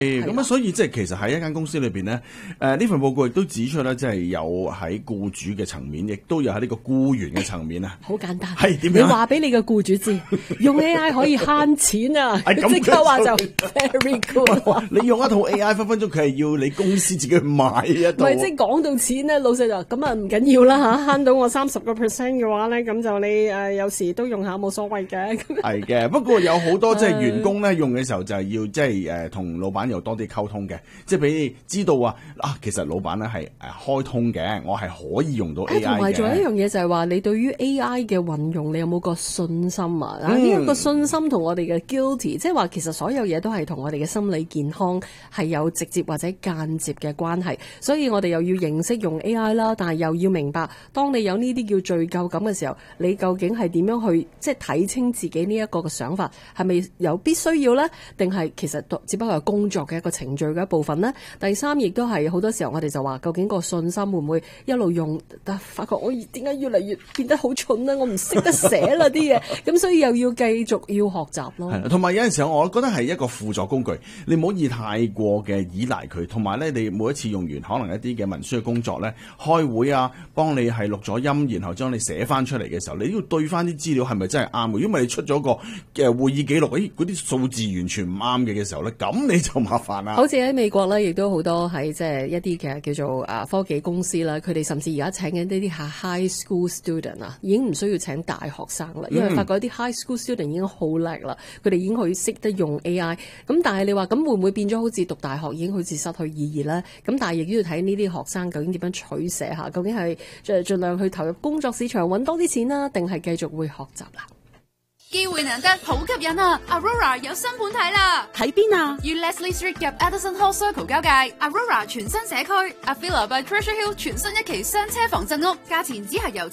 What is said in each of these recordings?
咁啊，所以即係其實喺一間公司裏邊咧，呢份報告亦都指出咧，即係有喺僱主嘅層面，亦都有喺呢個僱員嘅層面啊。 好簡單， 係點樣？ 你話俾你嘅僱主知，用 AI 可以慳錢啊！即刻話就 very good。 你用一套 AI 分分鐘佢係要你公司自己去買一套。 唔係，即係講到錢咧，老細就咁啊唔緊要啦嚇，慳到我30% 嘅話咧，咁就你有時都用下冇所謂嘅。 係嘅，不過有好多即係員工咧用嘅時候就係要即係同老闆有多啲溝通嘅，即係俾你知道其實老闆咧係開通嘅，我係可以用到 AI 嘅。 同埋仲有一樣嘢就係話，你對於 AI 嘅運用，你有冇個信心啊？呢一個信心同我哋嘅 guilty， 即係話其實所有嘢都係同我哋嘅心理健康係有直接或者間接嘅關係，所以我哋又要認識用 AI 啦，但係又要明白，當你有呢啲叫罪疚感嘅時候，你究竟係點樣去即係睇清自己呢一個嘅想法，係咪有必須要呢？定係其實只不過係工作嘅一個程序嘅一部分呢？第三，亦都係好多時候我哋就話，究竟個信心會唔會一路用，但發覺我點解越嚟越變得好蠢呢？我唔識得寫啦啲嘢，咁所以又要繼續要學習咯。 係，同埋有陣時候，我覺得係一個輔助工具，你唔好以太過嘅依賴佢。同埋咧，你每一次用完可能一啲嘅文書嘅工作咧，開會啊，幫你係錄咗音，然後將你寫翻出嚟嘅時候，你都要對翻啲資料係咪真係啱嘅？如果唔係你出咗個會議記錄，嗰啲數字完全唔啱嘅時候咧，咁你就麻煩啦。 好似喺美國咧，亦都好多喺即係一啲嘅叫做科技公司啦，佢哋甚至而家請緊呢啲 high school student 啊，已經唔需要請大學生啦，因為發覺啲 high school student 已經好叻啦，佢哋已經可以識得用 AI。咁但係你話咁會唔會變咗好似讀大學已經好似失去意義咧？咁但係亦都要睇呢啲學生究竟點樣取捨下，究竟係盡量去投入工作市場揾多啲錢啦，定係繼續會學習啦？ 機會難得，好吸引啊 ！Aurora 有新盤睇啦， 喺邊啊？ 與 Leslie Street 入 Addison Hall Circle 交界 ，Aurora 全新社區 ，Avila by Treasure Hill 全新一期雙車房鎮屋，價錢只係由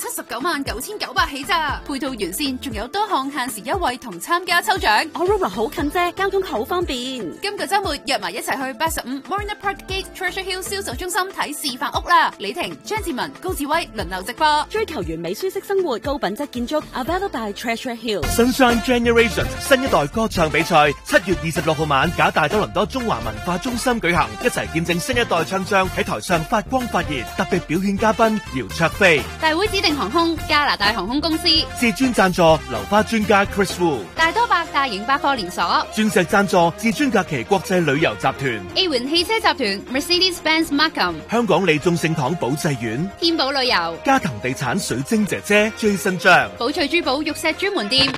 799900起咋，配套完善，仲有多項限時優惠同參加抽獎。 Aurora 好近啫，交通好方便。 今個週末約埋一齊去85 Marina Park Gate Treasure Hill 銷售中心睇示範屋啦！李婷、張志文、高志威輪流直播， 追求完美舒適生活，高品質建築 ，Avila by Treasure Hill。 Sunshine Generations 新一代歌唱比賽7月26號晚，假大多倫多中華文化中心舉行，一齊見證新一代唱將喺台上發光發熱。特別表演嘉賓姚焯菲， 大會指定航空加拿大航空公司， 至尊贊助流花專家 Chris Wu， 大多百大型百貨連鎖， 鑽石贊助至尊假期國際旅遊集團， A 環汽車集團 Mercedes-Benz Markham， 香港利眾聖堂保濟苑， 天寶旅遊， 嘉騰地產水晶姐姐 Jason 張， 寶翠珠寶玉石專門店。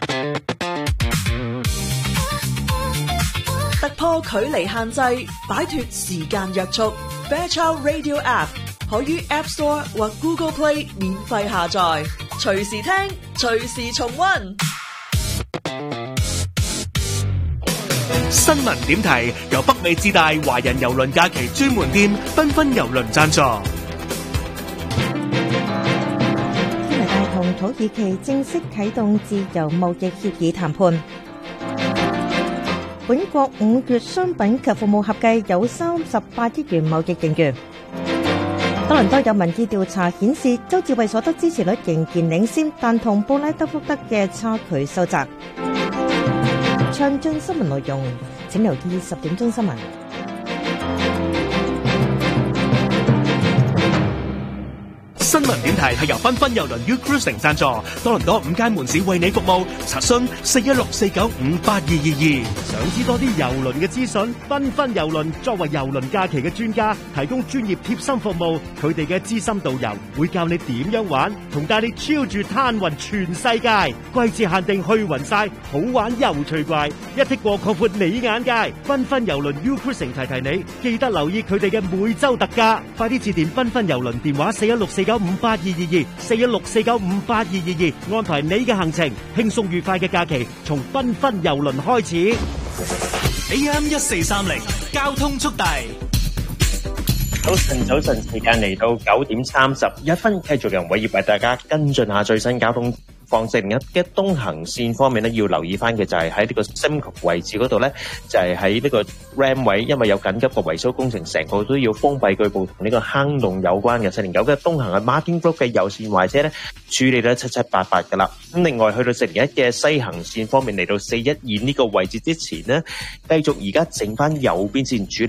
突破距離限制，擺脫時間約束。Fairchild Radio App 可於 App Store 或 Google Play 免費下載，隨時聽，隨時重溫。 新聞點題由北美至大華人郵輪假期專門店繽紛郵輪贊助。 加拿大同土耳其正式啟動自由貿易協議談判。本國5月商品及服務合計有38億元貿易盈餘。多倫多有民意調查顯示，鄒至蕙所得支持率仍然領先，但同布拉德福德嘅差距收窄。詳盡新聞內容，請留意10點鐘新聞。 新聞點題係由繽紛郵輪 U Cruising 贊助，多倫多5間門市為你服務，查詢4164958222。 想知多啲郵輪嘅資訊，繽紛郵輪作為郵輪假期嘅專家，提供專業貼心服務。佢哋嘅資深導遊會教你點樣玩，同帶你超住攤勻全世界。季節限定去勻晒，好玩又趣怪，一剔過擴闊你眼界。繽紛郵輪 U Cruising 提提你，記得留意佢哋嘅每週特價。快啲致電繽紛郵輪電話4164958222 4164958222，安排你嘅行程，輕鬆愉快嘅假期從繽紛郵輪開始。 AM 1430交通速遞。 早晨，時間嚟到9點31分，繼續由偉業為大家跟進下最新交通況。401嘅東行線方面咧，要留意翻嘅就係喺呢個 Simcoe 位置嗰度咧，就係喺呢個 Ram 位，因為有緊急嘅維修工程，成個都要封閉，據報同呢個坑洞有關嘅。409嘅東行嘅 Martin Road 嘅右線壞車咧，處理得七七八八噶啦。咁另外去到401嘅西行線方面，嚟到412呢個位置之前呢，繼續而家剩翻右邊線處